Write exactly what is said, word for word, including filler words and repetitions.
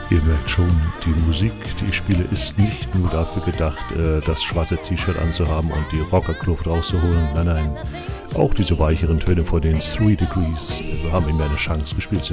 Ihr merkt schon, die Musik, die ich spiele, ist nicht nur dafür gedacht, das schwarze T-Shirt anzuhaben und die Rockerkluft rauszuholen. Nein, nein, auch diese weicheren Töne von den Three Degrees haben mir eine Chance gespielt zu